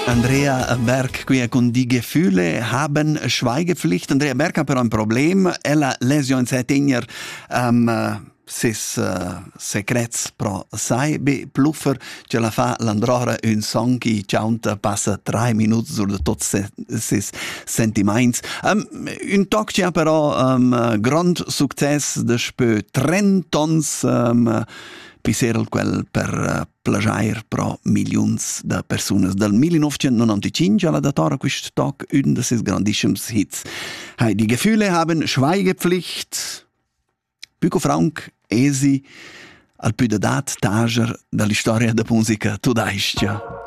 Andrea Berg qui con Die Gefühle haben Schweigepflicht. Andrea Berg ha però un problem. Ella lesio in settegner ses secrets pro sai be pluffer ce la fa l'androra un song che ciaunta passa 3 minuti sur de tot ses sentiments. Un toc c'ha però grand success de spö 30 tons piserel quel per plagiar pro milions de personas. Dal 1995 alla datora quist toc un de ses grandissims hits. Die Gefühle haben Schweigepflicht. Pico Frank, Esi, al più de dat tager dall'istoria de musica tudaischia.